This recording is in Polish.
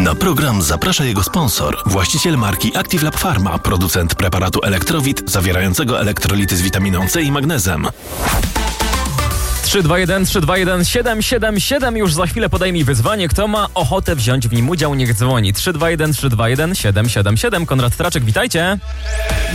Na program zaprasza jego sponsor, właściciel marki Active Lab Pharma, producent preparatu Elektrowit zawierającego elektrolity z witaminą C i magnezem. 321-321-777. Już za chwilę podaj mi wyzwanie. Kto ma ochotę wziąć w nim udział, niech dzwoni. 321-321-777. Konrad Traczek, witajcie.